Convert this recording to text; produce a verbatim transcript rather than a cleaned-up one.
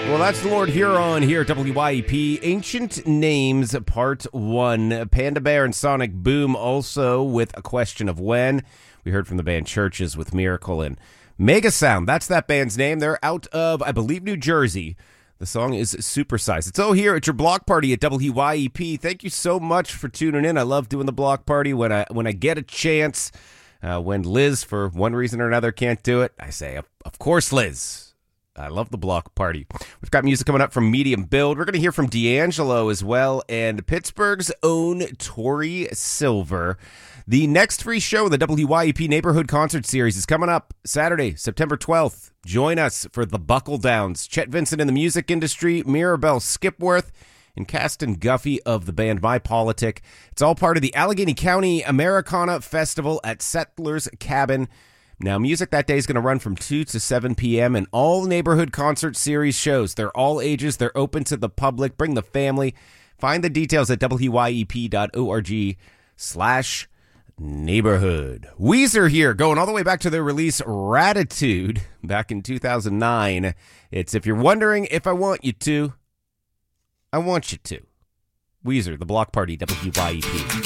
Well, that's Lord Huron here at W Y E P. Ancient Names, Part one. Panda Bear and Sonic Boom also with A Question of When. We heard from the band Churches with Miracle and Mega Sound. That's that band's name. They're out of, I believe, New Jersey. The song is Supersize. It's all here at your block party at W Y E P. Thank you so much for tuning in. I love doing the block party when I when I get a chance. Uh, when Liz, for one reason or another, can't do it, I say, of, of course, Liz. I love the block party. We've got music coming up from Medium Build. We're going to hear from D'Angelo as well, and Pittsburgh's own Tori Silver. The next free show in the W Y E P Neighborhood Concert Series is coming up Saturday, September twelfth. Join us for the Buckle Downs. Chet Vincent in the music industry, Mirabelle Skipworth, and Caston Guffey of the band My Politic. It's all part of the Allegheny County Americana Festival at Settlers Cabin. Now, music that day is going to run from two to seven p.m. and all neighborhood concert series shows. They're all ages. They're open to the public. Bring the family. Find the details at W Y E P dot org slash neighborhood. Weezer here, going all the way back to their release Ratitude back in two thousand nine. It's If You're Wondering If I Want You To, I Want You To. Weezer, the block party, W Y E P.